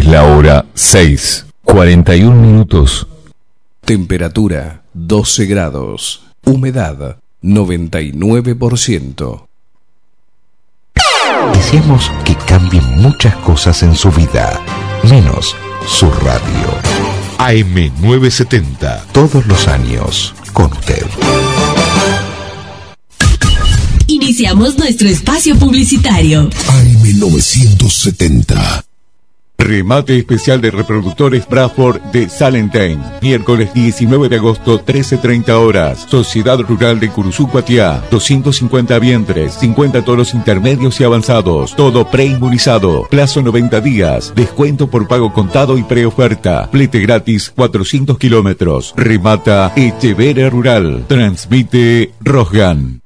la hora 6:41. Temperatura 12 grados. Humedad 99%. Deseamos que cambien muchas cosas en su vida, menos su radio. AM970. Todos los años con usted. Iniciamos nuestro espacio publicitario. AM970. Remate especial de reproductores Bradford de Salentine. Miércoles 19 de agosto, 13:30 horas. Sociedad Rural de Curuzú, Cuatiá. 250 vientres, 50 toros intermedios y avanzados. Todo preinmunizado. Plazo 90 días. Descuento por pago contado y preoferta. Flete gratis 400 kilómetros. Remata Echeverria Rural. Transmite Rosgan.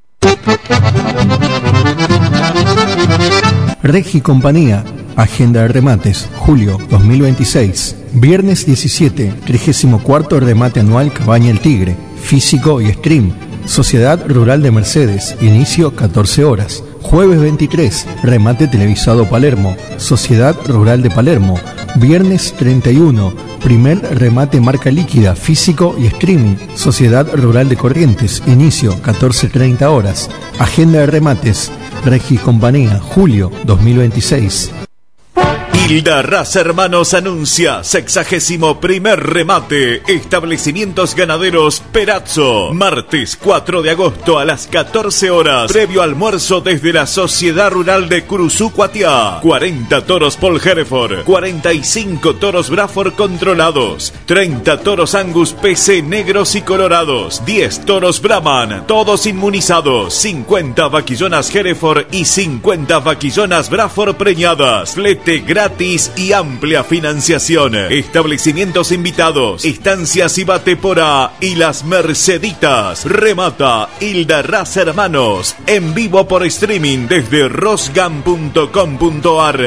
Regi Compañía. Agenda de remates, julio 2026. Viernes 17, 34º remate anual Cabaña El Tigre, físico y stream. Sociedad Rural de Mercedes, inicio 14 horas. Jueves 23, remate televisado Palermo, Sociedad Rural de Palermo. Viernes 31, primer remate marca líquida, físico y streaming. Sociedad Rural de Corrientes, inicio 14:30 horas. Agenda de remates, Regi Compañía, julio 2026. Hilda Raza Hermanos anuncia 61º remate. Establecimientos ganaderos Perazzo. Martes 4 de agosto a las 14 horas. Previo almuerzo desde la Sociedad Rural de Curuzú, Cuatiá. 40 toros Paul Hereford. 45 toros Bradford controlados. 30 toros Angus PC negros y colorados. 10 toros Brahman, todos inmunizados. 50 vaquillonas Hereford y 50 vaquillonas Bradford preñadas. Flete gratis y amplia financiación. Establecimientos invitados, estancias y Batepora y Las Merceditas. Remata Hilda Raza Hermanos en vivo por streaming desde rosgan.com.ar.